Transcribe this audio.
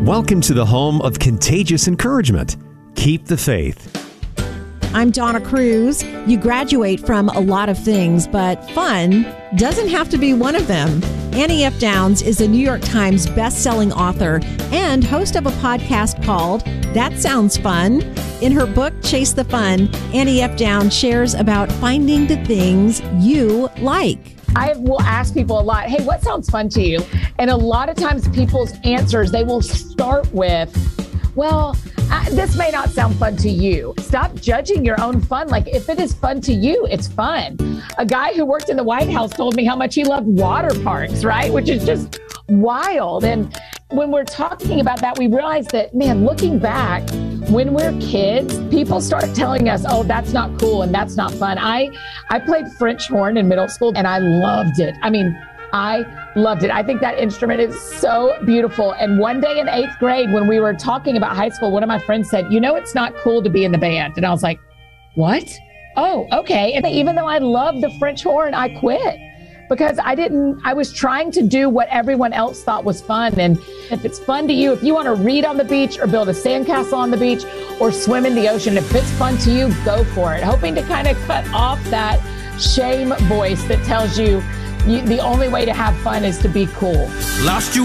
Welcome to the home of contagious encouragement. Keep the faith. I'm Donna Cruz. You graduate from a lot of things, but fun doesn't have to be one of them. Annie F. Downs is a New York Times best-selling author and host of a podcast called That Sounds Fun. In her book, Chase the Fun, Annie F. Downs shares about finding the things you like. I will ask people a lot, hey, what sounds fun to you? And a lot of times people's answers, they will start with, well, this may not sound fun to you. Stop judging your own fun. Like, if it is fun to you, it's fun. A guy who worked in the White House told me how much he loved water parks, right? Which is just wild. And when we're talking about that, we realize that, man, looking back, when we're kids, people start telling us, oh, that's not cool and that's not fun. I played French horn in middle school and I loved it. I loved it. I think that instrument is so beautiful. And one day in 8th grade, when we were talking about high school, one of my friends said, you know, it's not cool to be in the band. And I was like, what? Oh, okay. And even though I loved the French horn, I quit because I was trying to do what everyone else thought was fun. And if it's fun to you, if you want to read on the beach or build a sandcastle on the beach or swim in the ocean, if it's fun to you, go for it. Hoping to kind of cut off that shame voice that tells you the only way to have fun is to be cool.